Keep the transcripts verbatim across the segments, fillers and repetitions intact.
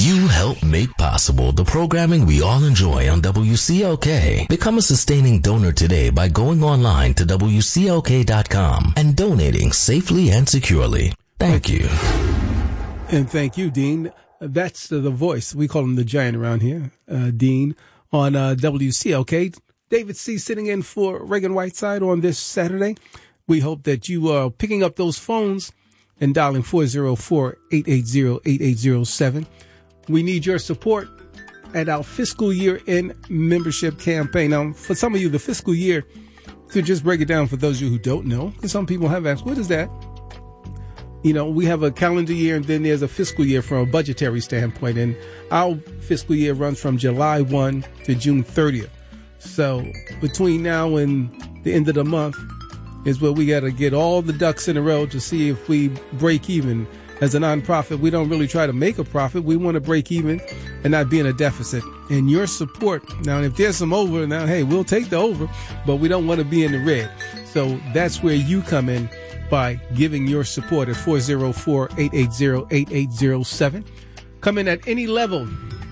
You help make possible the programming we all enjoy on W C L K. Become a sustaining donor today by going online to W C L K dot com and donating safely and securely. Thank you. And thank you, Dean. That's the voice. We call him the giant around here, uh, Dean, on uh, W C L K. David C. sitting in for Reagan Whiteside on this Saturday. We hope that you are picking up those phones and dialing four oh four, eight eight zero, eight eight zero seven. We need your support at our fiscal year end membership campaign. Now, for some of you, the fiscal year, to just break it down for those of you who don't know, because some people have asked, what is that? You know, we have a calendar year and then there's a fiscal year from a budgetary standpoint. And our fiscal year runs from July first to June thirtieth. So between now and the end of the month is where we got to get all the ducks in a row to see if we break even. As a nonprofit, we don't really try to make a profit. We want to break even and not be in a deficit. And your support, now, if there's some over, now, hey, we'll take the over, but we don't want to be in the red. So that's where you come in by giving your support at four oh four, eight eight zero, eight eight zero seven. Come in at any level.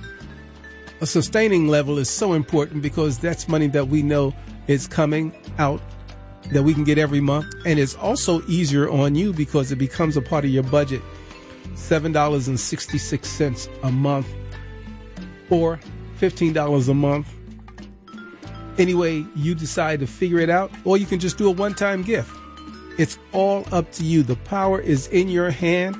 A sustaining level is so important because that's money that we know is coming out that we can get every month. And it's also easier on you because it becomes a part of your budget. seven dollars and sixty-six cents a month or fifteen dollars a month. Anyway, you decide to figure it out, or you can just do a one-time gift. It's all up to you. The power is in your hand.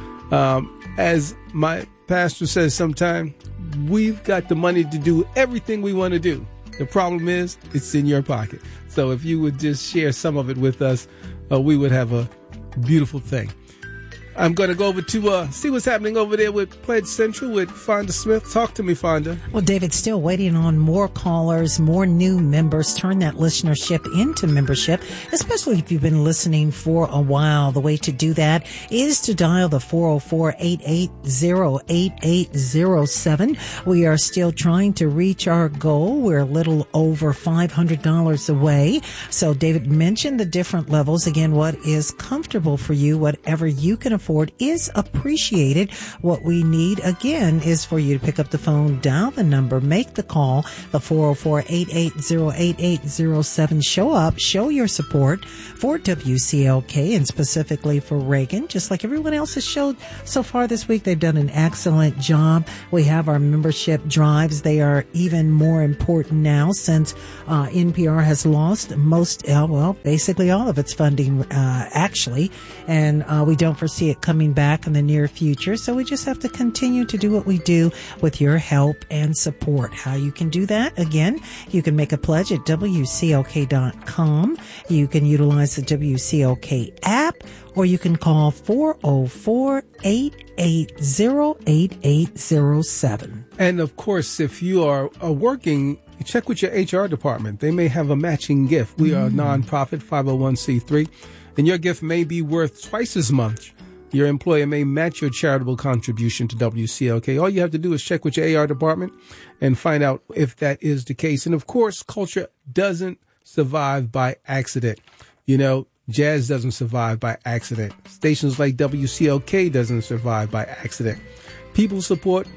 Um, as my pastor says sometime, we've got the money to do everything we want to do. The problem is it's in your pocket. So if you would just share some of it with us, uh, we would have a beautiful thing. I'm going to go over to uh, see what's happening over there with Pledge Central with Fonda Smith. Talk to me, Fonda. Well, David, still waiting on more callers, more new members. Turn that listenership into membership, especially if you've been listening for a while. The way to do that is to dial the four oh four, eight eight zero, eight eight zero seven. We are still trying to reach our goal. We're a little over five hundred dollars away. So David mentioned the different levels. Again, what is comfortable for you, whatever you can afford is appreciated. What we need, again, is for you to pick up the phone, dial the number, make the call, the four oh four, eight eight zero, eight eight zero seven. Show up, show your support for W C L K and specifically for Reagan, just like everyone else has showed so far this week. They've done an excellent job. We have our membership drives. They are even more important now since uh, N P R has lost most, uh, well, basically all of its funding, uh, actually, and uh, we don't foresee it coming back in the near future. So we just have to continue to do what we do with your help and support. How you can do that? Again, you can make a pledge at W C L K dot com. You can utilize the W C L K app, or you can call four oh four, eight eight zero, eight eight zero seven. And of course, if you are, are working, check with your H R department. They may have a matching gift. We are a nonprofit, five oh one c three, and your gift may be worth twice as much. Your employer may match your charitable contribution to W C L K. All you have to do is check with your A R department and find out if that is the case. And of course, culture doesn't survive by accident. You know, jazz doesn't survive by accident. Stations like W C L K doesn't survive by accident. People's support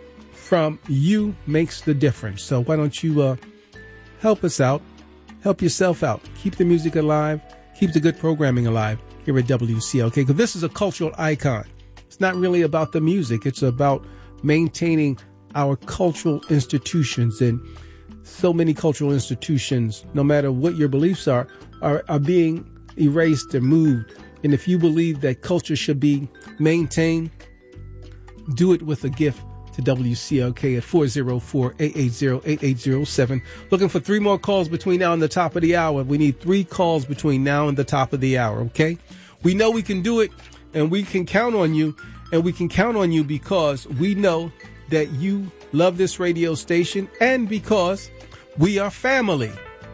from you makes the difference. So why don't you uh, help us out, help yourself out, keep the music alive, keep the good programming alive here at W C L K, because this is a cultural icon. It's not really about the music. It's about maintaining our cultural institutions. And so many cultural institutions, no matter what your beliefs are, are, are being erased and moved. And if you believe that culture should be maintained, do it with a gift to W C L K at four oh four, eight eight zero, eight eight zero seven. Looking for three more calls between now and the top of the hour. We need three calls between now and the top of the hour, okay? We know we can do it, and we can count on you, and we can count on you because we know that you love this radio station and because we are family.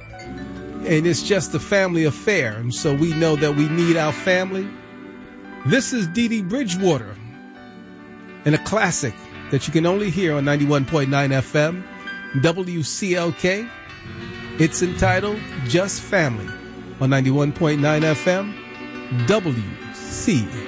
And it's just a family affair, and so we know that we need our family. This is Dee Dee Bridgewater and a classic that you can only hear on ninety-one point nine F M, W C L K. It's entitled Just Family on ninety-one point nine F M, W C